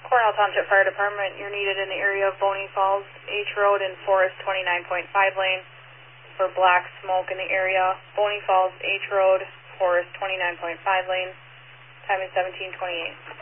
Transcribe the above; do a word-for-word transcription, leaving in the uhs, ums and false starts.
Cornell Township Fire Department, you're needed in the area of Boney Falls, H Road, and Forest twenty-nine point five lane for black smoke in the area. Boney Falls, H Road, Forest twenty-nine point five lane. Time is seventeen twenty-eight.